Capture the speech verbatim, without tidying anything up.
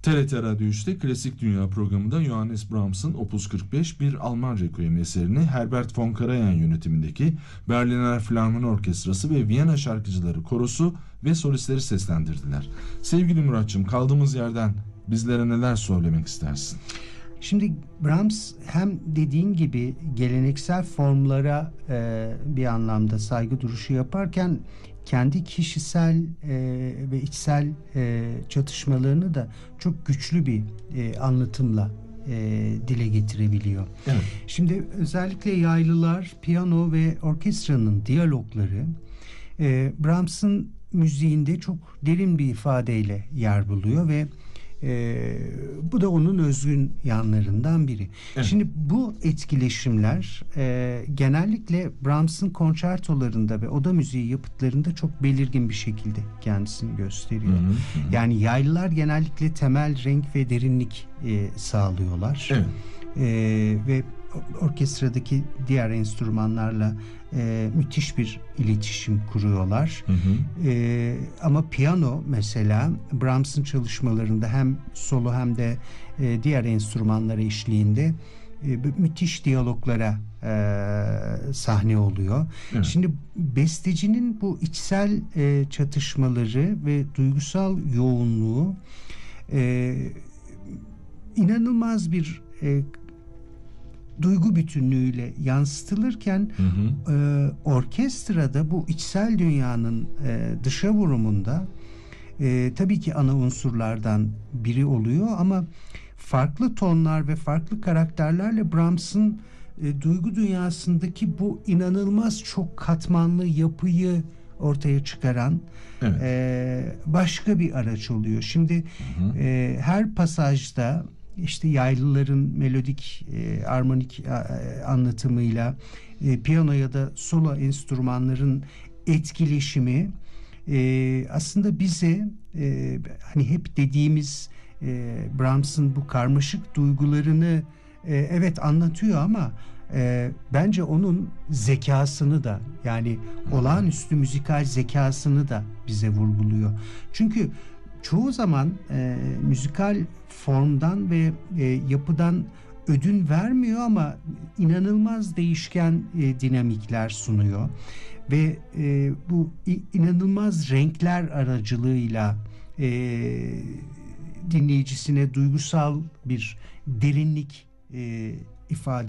T R T Radyo üçte Klasik Dünya programında Johannes Brahms'ın Opus kırk beş bir Alman Requiem eserini Herbert von Karajan yönetimindeki Berliner Filarmoni Orkestrası ve Viyana Şarkıcıları Korosu ve solistleri seslendirdiler. Sevgili Muratçım, kaldığımız yerden bizlere neler söylemek istersin? Şimdi Brahms hem dediğin gibi geleneksel formlara e, bir anlamda saygı duruşu yaparken kendi kişisel e, ve içsel e, çatışmalarını da çok güçlü bir e, anlatımla e, dile getirebiliyor. Evet. Şimdi özellikle yaylılar, piyano ve orkestranın diyalogları e, Brahms'ın müziğinde çok derin bir ifadeyle yer buluyor ve Ee, bu da onun özgün yanlarından biri. Evet. Şimdi bu etkileşimler e, genellikle Brahms'ın konçertolarında ve oda müziği yapıtlarında çok belirgin bir şekilde kendisini gösteriyor. Hı hı hı. Yani yaylılar genellikle temel renk ve derinlik e, sağlıyorlar. Evet. E, ve orkestradaki diğer enstrümanlarla e, müthiş bir iletişim kuruyorlar. Hı hı. E, ama piyano mesela Brahms'ın çalışmalarında hem solo hem de e, diğer enstrümanlara eşliğinde e, müthiş diyaloglara e, sahne oluyor. Evet. Şimdi bestecinin bu içsel e, çatışmaları ve duygusal yoğunluğu e, inanılmaz bir e, duygu bütünlüğüyle yansıtılırken hı hı. E, orkestrada bu içsel dünyanın e, dışa vurumunda e, tabii ki ana unsurlardan biri oluyor ama farklı tonlar ve farklı karakterlerle Brahms'ın e, duygu dünyasındaki bu inanılmaz çok katmanlı yapıyı ortaya çıkaran evet. e, başka bir araç oluyor. Şimdi hı hı. E, her pasajda İşte yaylıların melodik, e, armonik e, anlatımıyla e, piyano ya da solo enstrümanların etkileşimi e, aslında bize e, hani hep dediğimiz e, Brahms'ın bu karmaşık duygularını e, evet anlatıyor ama e, bence onun zekasını da yani olağanüstü müzikal zekasını da bize vurguluyor. Çünkü çoğu zaman e, müzikal formdan ve e, yapıdan ödün vermiyor ama inanılmaz değişken e, dinamikler sunuyor ve e, bu inanılmaz renkler aracılığıyla e, dinleyicisine duygusal bir derinlik e, ifade